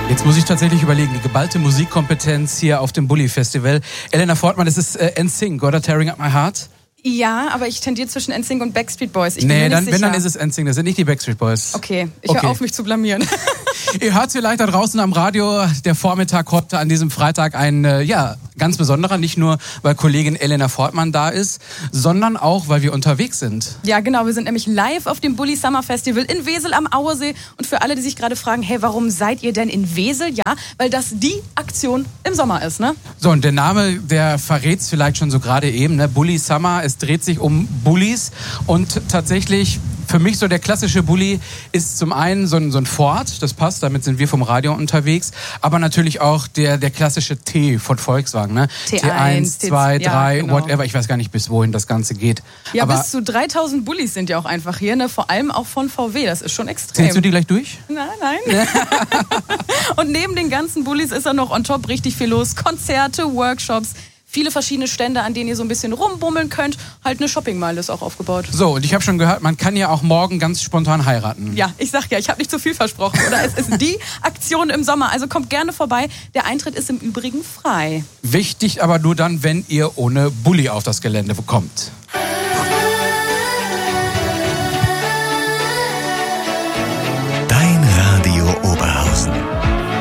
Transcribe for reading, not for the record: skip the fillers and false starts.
Jetzt muss ich tatsächlich überlegen, die geballte Musikkompetenz hier auf dem Bulli-Festival. Elena Fortmann, das ist NSYNC, Gotta Tearing Up My Heart. Ja, aber ich tendiere zwischen NSYNC und Backstreet Boys. Wenn, dann ist es NSYNC, das sind nicht die Backstreet Boys. Okay, ich höre auf, mich zu blamieren. Ihr hört vielleicht da draußen am Radio, der Vormittag heute an diesem Freitag ein ganz besonderer, nicht nur, weil Kollegin Elena Fortmann da ist, sondern auch, weil wir unterwegs sind. Ja, genau, wir sind nämlich live auf dem Bulli Summer Festival in Wesel am Auersee. Und für alle, die sich gerade fragen, hey, warum seid ihr denn in Wesel? Ja, weil das die Aktion im Sommer ist, ne? So, und der Name, der verrät es vielleicht schon so gerade eben, ne? Bulli Summer, es dreht sich um Bullis und tatsächlich für mich so der klassische Bulli ist zum einen so ein Ford, das passt, damit sind wir vom Radio unterwegs, aber natürlich auch der klassische T von Volkswagen, ne? T1, 2, 3, genau. Whatever, ich weiß gar nicht, bis wohin das Ganze geht. Ja, aber bis zu 3000 Bullis sind ja auch einfach hier, ne? Vor allem auch von VW, das ist schon extrem. Zählst du die gleich durch? Nein. Und neben den ganzen Bullis ist da noch on top richtig viel los, Konzerte, Workshops, viele verschiedene Stände, an denen ihr so ein bisschen rumbummeln könnt. Halt eine Shoppingmeile ist auch aufgebaut. So, und ich habe schon gehört, man kann ja auch morgen ganz spontan heiraten. Ja, ich sag ja, ich habe nicht zu viel versprochen. Oder es ist die Aktion im Sommer. Also kommt gerne vorbei. Der Eintritt ist im Übrigen frei. Wichtig aber nur dann, wenn ihr ohne Bulli auf das Gelände kommt.